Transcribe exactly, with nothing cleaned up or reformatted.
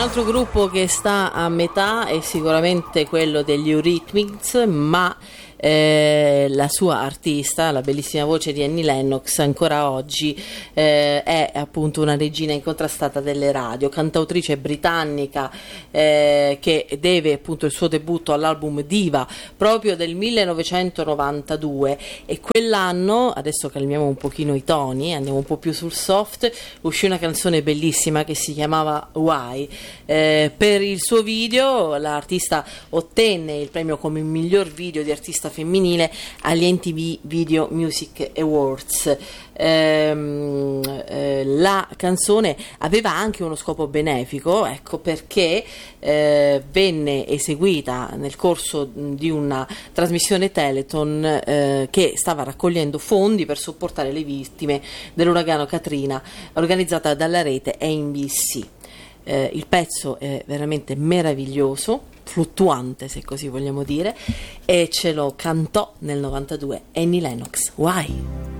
altro gruppo che sta a metà è sicuramente quello degli Eurythmics, ma eh, la sua artista, la bellissima voce di Annie Lennox, ancora oggi eh, è appunto una regina incontrastata delle radio, cantautrice britannica eh, che deve appunto il suo debutto all'album Diva proprio del millenovecentonovantadue, e quell'anno, adesso calmiamo un pochino i toni, andiamo un po' più sul soft, uscì una canzone bellissima che si chiamava Why. Eh, per il suo video l'artista ottenne il premio come miglior video di artista femminile agli M T V Video Music Awards. Ehm, eh, la canzone aveva anche uno scopo benefico, ecco perché eh, venne eseguita nel corso di una trasmissione Teleton eh, che stava raccogliendo fondi per supportare le vittime dell'uragano Katrina, organizzata dalla rete N B C. Eh, il pezzo è veramente meraviglioso, fluttuante se così vogliamo dire, e ce lo cantò nel novantadue Annie Lennox. Why?